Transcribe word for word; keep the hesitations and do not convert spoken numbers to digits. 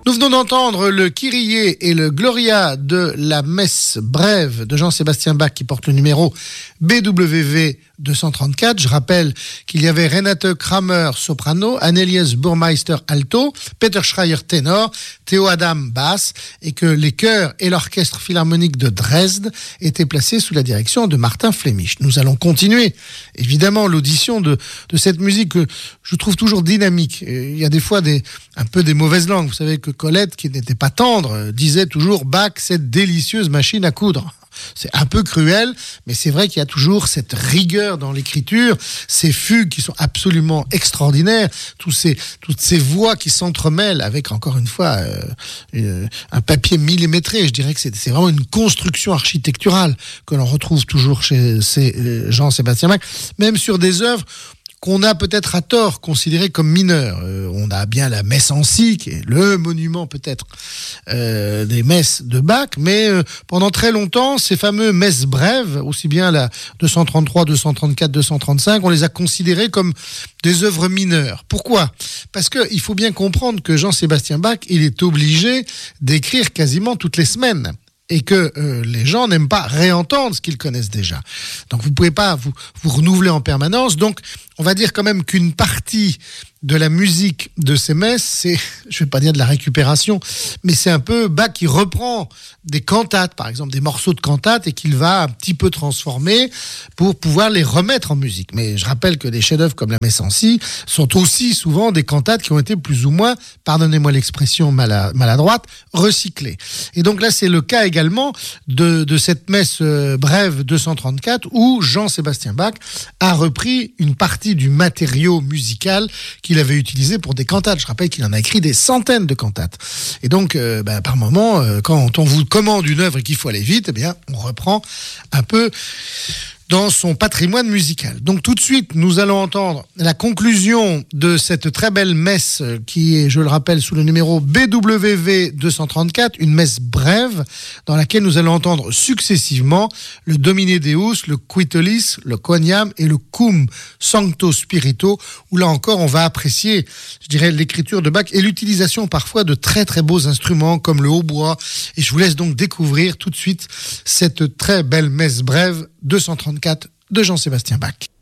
Nous venons d'entendre le Kyrie et le Gloria de la messe brève de Jean-Sébastien Bach qui porte le numéro B W V deux cent trente-quatre. Je rappelle qu'il y avait Renate Kramer, soprano, Annelies Burmeister, alto, Peter Schreier, ténor, Theo Adam, basse, et que les chœurs et l'orchestre philharmonique de Dresde étaient placés sous la direction de Martin Flemisch. Nous allons continuer, évidemment, l'audition de, de cette musique que je trouve toujours dynamique. Il y a des fois des, un peu des mauvaises langues. Vous savez que Colette, qui n'était pas tendre, disait toujours « Bach, cette délicieuse machine à coudre ». C'est un peu cruel, mais c'est vrai qu'il y a toujours cette rigueur dans l'écriture, ces fugues qui sont absolument extraordinaires, tous ces, toutes ces voix qui s'entremêlent avec, encore une fois, euh, euh, un papier millimétré. Je dirais que c'est, c'est vraiment une construction architecturale que l'on retrouve toujours chez, chez euh, Jean-Sébastien Bach, même sur des œuvres qu'on a peut-être à tort considéré comme mineur. Euh, on a bien la messe en si, qui est le monument peut-être euh, des messes de Bach, mais euh, pendant très longtemps, ces fameux messes brèves, aussi bien la deux cent trente-trois, deux cent trente-quatre, deux cent trente-cinq, on les a considérées comme des œuvres mineures. Pourquoi ? Parce qu'il faut bien comprendre que Jean-Sébastien Bach, il est obligé d'écrire quasiment toutes les semaines. Et que euh, les gens n'aiment pas réentendre ce qu'ils connaissent déjà. Donc vous ne pouvez pas vous, vous renouveler en permanence. Donc on va dire quand même qu'une partie de la musique de ces messes, c'est, je ne vais pas dire de la récupération, mais c'est un peu Bach qui reprend des cantates, par exemple des morceaux de cantates, et qu'il va un petit peu transformer pour pouvoir les remettre en musique. Mais je rappelle que des chefs-d'œuvre comme la messe en si sont aussi souvent des cantates qui ont été plus ou moins, pardonnez-moi l'expression mala- maladroite, recyclées. Et donc là, c'est le cas également de, de cette messe euh, brève deux cent trente-quatre où Jean-Sébastien Bach a repris une partie du matériau musical qu'il avait utilisé pour des cantates. Je rappelle qu'il en a écrit des centaines de cantates. Et donc, euh, bah, par moment, euh, quand on vous commande une œuvre et qu'il faut aller vite, eh bien, on reprend un peu dans son patrimoine musical. Donc tout de suite, nous allons entendre la conclusion de cette très belle messe qui est, je le rappelle, sous le numéro B W V deux cent trente-quatre, une messe brève dans laquelle nous allons entendre successivement le Domine Deus, le Quitolis, le Quoniam et le Cum Sancto Spirito, où là encore on va apprécier, je dirais, l'écriture de Bach et l'utilisation parfois de très très beaux instruments comme le hautbois. Et je vous laisse donc découvrir tout de suite cette très belle messe brève deux cent trente-quatre de Jean-Sébastien Bach.